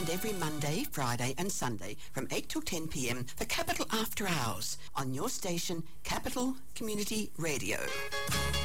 tuned every Monday, Friday and Sunday from 8 till 10 p.m. for Capital After Hours on your station, Capital Community Radio.